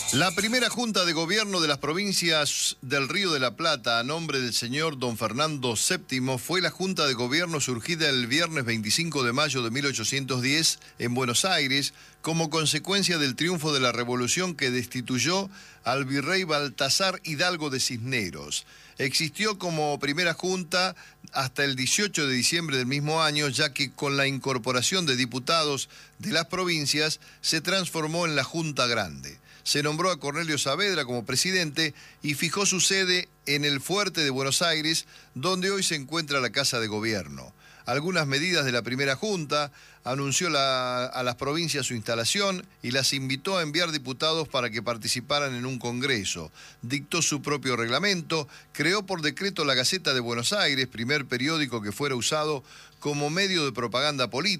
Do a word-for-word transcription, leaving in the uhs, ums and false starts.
La primera Junta de Gobierno de las provincias del Río de la Plata, a nombre del señor don Fernando séptimo, fue la Junta de Gobierno surgida el viernes veinticinco de mayo de mil ochocientos diez en Buenos Aires, como consecuencia del triunfo de la Revolución que destituyó al virrey Baltasar Hidalgo de Cisneros. Existió como primera Junta hasta el dieciocho de diciembre del mismo año, ya que con la incorporación de diputados de las provincias se transformó en la Junta Grande. Se nombró a Cornelio Saavedra como presidente y fijó su sede en el Fuerte de Buenos Aires, donde hoy se encuentra la Casa de Gobierno. Algunas medidas de la primera Junta: anunció la, a las provincias su instalación y las invitó a enviar diputados para que participaran en un congreso. Dictó su propio reglamento, creó por decreto la Gaceta de Buenos Aires, primer periódico que fuera usado como medio de propaganda política.